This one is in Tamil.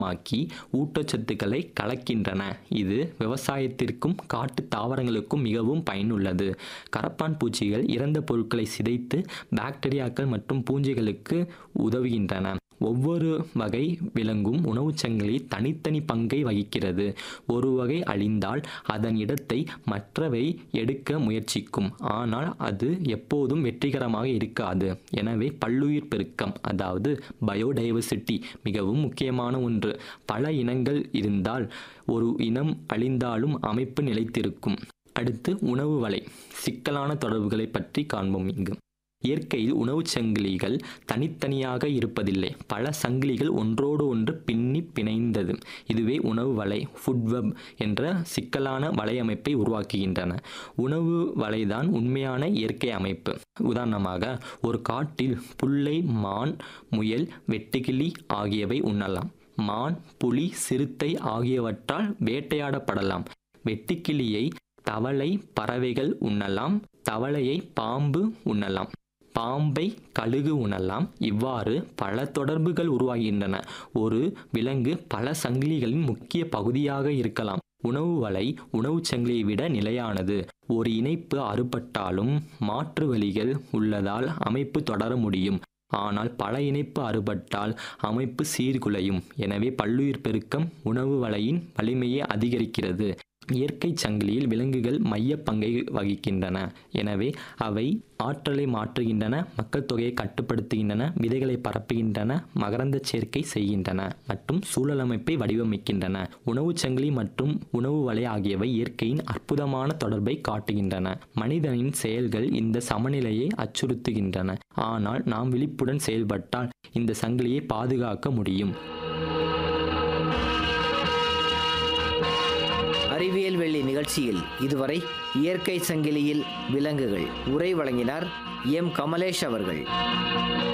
மாக்கி ஊட்டச்சத்துக்களை கலக்கின்றன. இது விவசாயத்திற்கும் காட்டு தாவரங்களுக்கும் மிகவும் பயனுள்ளது. கரப்பான் பூச்சிகள் இறந்த பொருட்களை சிதைத்து பாக்டீரியாக்கள் மற்றும் பூஞ்சைகளுக்கு உதவுகின்றன. ஒவ்வொரு வகை விலங்கும் உணவுச் சங்கிலியில் தனித்தனி பங்கை வகிக்கிறது. ஒரு வகை அழிந்தால் அதன் இடத்தை மற்றவை எடுக்க முயற்சிக்கும். ஆனால் அது எப்போதும் வெற்றிகரமாக இருக்காது. எனவே பல்லுயிர் பெருக்கம், அதாவது பயோடைவர்சிட்டி, மிகவும் முக்கியமான ஒன்று. பல இனங்கள் இருந்தால் ஒரு இனம் அழிந்தாலும் அமைப்பு நிலைத்திருக்கும். அடுத்து உணவு வலை சிக்கலான தொடர்புகளை பற்றி காண்போம். இங்கு இயற்கையில் உணவுச் சங்கிலிகள் தனித்தனியாக இருப்பதில்லை. பல சங்கிலிகள் ஒன்றோடு ஒன்று பிணைந்தது. இதுவே உணவு வலை, ஃபுட் வெப் என்ற சிக்கலான வலையமைப்பை உருவாக்குகின்றன. உணவு வலைதான் உண்மையான இயற்கை அமைப்பு. உதாரணமாக, ஒரு காட்டில் புல்லை மான், முயல், வெட்டுக்கிளி ஆகியவை உண்ணலாம். மான், புலி, சிறுத்தை ஆகியவற்றால் வேட்டையாடப்படலாம். வெட்டுக்கிளியை தவளை, பறவைகள் உண்ணலாம். தவளையை பாம்பு உண்ணலாம். பாம்பை கழுகு உண்ணலாம். இவ்வாறு பல தொடர்புகள் உருவாகின்றன. ஒரு விலங்கு பல சங்கிலிகளின் முக்கிய பகுதியாக இருக்கலாம். உணவு வலை உணவுச் சங்கிலியை விட நிலையானது. ஒரு இணைப்பு அறுபட்டாலும் மாற்று வழிகள் உள்ளதால் அமைப்பு தொடர முடியும். ஆனால் பல இணைப்பு அறுபட்டால் அமைப்பு சீர்குலையும். எனவே பல்லுயிர் பெருக்கம் உணவு வலையின் வலிமையை அதிகரிக்கிறது. இயற்கை சங்கிலியில் விலங்குகள் மைய பங்கை வகிக்கின்றன. எனவே அவை ஆற்றலை மாற்றுகின்றன, மக்கள் தொகையை கட்டுப்படுத்துகின்றன, விதைகளை பரப்புகின்றன, மகரந்த சேர்க்கை செய்கின்றன மற்றும் சூழலமைப்பை வடிவமைக்கின்றன. உணவுச் சங்கிலி மற்றும் உணவு வலை ஆகியவை இயற்கையின் அற்புதமான தொடர்பை காட்டுகின்றன. மனிதனின் செயல்கள் இந்த சமநிலையை அச்சுறுத்துகின்றன. ஆனால் நாம் விழிப்புடன் செயல்பட்டால் இந்த சங்கிலியை பாதுகாக்க முடியும். அறிவியல் வெள்ளி நிகழ்ச்சியில் இதுவரை இயற்கை சங்கிலியில் விலங்குகள் உரை வழங்கினார் எம். கமலேஷ் அவர்கள்.